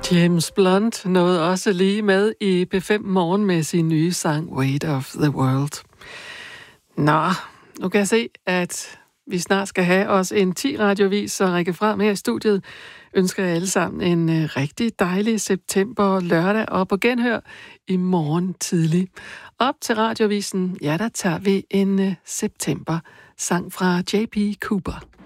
James Blunt nåede også lige med i P5 Morgen med sin nye sang Weight of the World. Nå, nu kan jeg se, at vi snart skal have os en 10-radiovis, så Rikke Fram her i studiet ønsker jeg alle sammen en rigtig dejlig september lørdag og på genhør i morgen tidlig. Op til radiovisen, ja, der tager vi en september sang fra J.P. Cooper.